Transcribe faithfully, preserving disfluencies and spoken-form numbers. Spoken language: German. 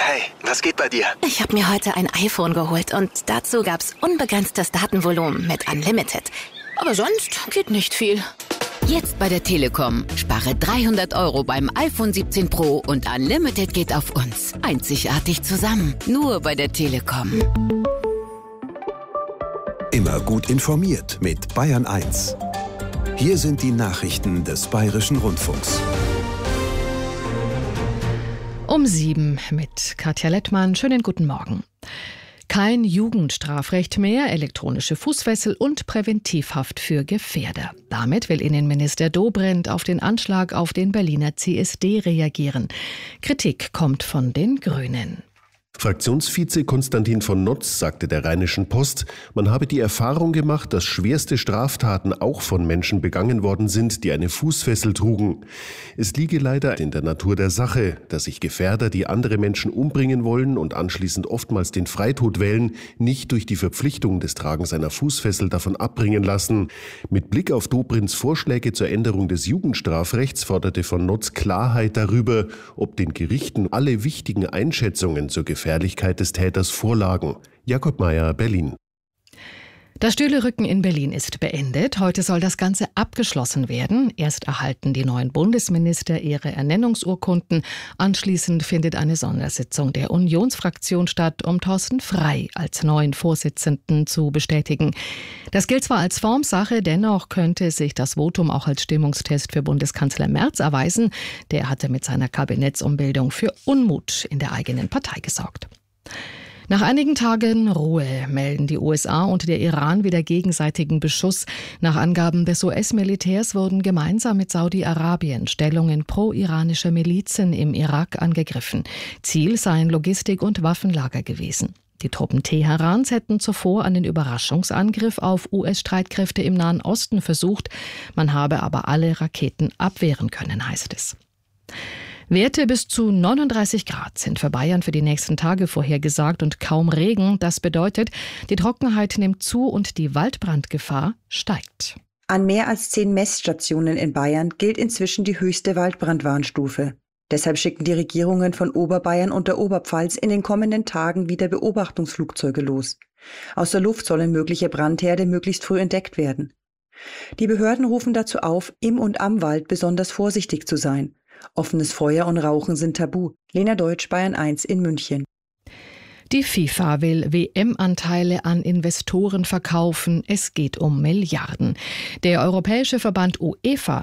Hey, was geht bei dir? Ich habe mir heute ein iPhone geholt und dazu gab's unbegrenztes Datenvolumen mit Unlimited. Aber sonst geht nicht viel. Jetzt bei der Telekom. Spare dreihundert Euro beim iPhone siebzehn Pro und Unlimited geht auf uns. Einzigartig zusammen. Nur bei der Telekom. Immer gut informiert mit Bayern eins. Hier sind die Nachrichten des Bayerischen Rundfunks. Um sieben mit Katja Lettmann. Schönen guten Morgen. Kein Jugendstrafrecht mehr, elektronische Fußfessel und Präventivhaft für Gefährder. Damit will Innenminister Dobrindt auf den Anschlag auf den Berliner C S D reagieren. Kritik kommt von den Grünen. Fraktionsvize Konstantin von Notz sagte der Rheinischen Post, man habe die Erfahrung gemacht, dass schwerste Straftaten auch von Menschen begangen worden sind, die eine Fußfessel trugen. Es liege leider in der Natur der Sache, dass sich Gefährder, die andere Menschen umbringen wollen und anschließend oftmals den Freitod wählen, nicht durch die Verpflichtung des Tragens einer Fußfessel davon abbringen lassen. Mit Blick auf Dobrindts Vorschläge zur Änderung des Jugendstrafrechts forderte von Notz Klarheit darüber, ob den Gerichten alle wichtigen Einschätzungen zur Gefährdung Gefährlichkeit des Täters vorlagen. Jakob Mayer, Berlin. Das Stühlerücken in Berlin ist beendet. Heute soll das Ganze abgeschlossen werden. Erst erhalten die neuen Bundesminister ihre Ernennungsurkunden. Anschließend findet eine Sondersitzung der Unionsfraktion statt, um Thorsten Frey als neuen Vorsitzenden zu bestätigen. Das gilt zwar als Formsache, dennoch könnte sich das Votum auch als Stimmungstest für Bundeskanzler Merz erweisen. Der hatte mit seiner Kabinettsumbildung für Unmut in der eigenen Partei gesorgt. Nach einigen Tagen Ruhe melden die U S A und der Iran wieder gegenseitigen Beschuss. Nach Angaben des U S-Militärs wurden gemeinsam mit Saudi-Arabien Stellungen pro-iranischer Milizen im Irak angegriffen. Ziel seien Logistik- und Waffenlager gewesen. Die Truppen Teherans hätten zuvor einen Überraschungsangriff auf U S-Streitkräfte im Nahen Osten versucht. Man habe aber alle Raketen abwehren können, heißt es. Werte bis zu neununddreißig Grad sind für Bayern für die nächsten Tage vorhergesagt und kaum Regen. Das bedeutet, die Trockenheit nimmt zu und die Waldbrandgefahr steigt. An mehr als zehn Messstationen in Bayern gilt inzwischen die höchste Waldbrandwarnstufe. Deshalb schicken die Regierungen von Oberbayern und der Oberpfalz in den kommenden Tagen wieder Beobachtungsflugzeuge los. Aus der Luft sollen mögliche Brandherde möglichst früh entdeckt werden. Die Behörden rufen dazu auf, im und am Wald besonders vorsichtig zu sein. Offenes Feuer und Rauchen sind tabu. Lena Deutsch, Bayern eins in München. Die FIFA will W M-Anteile an Investoren verkaufen. Es geht um Milliarden. Der europäische Verband UEFA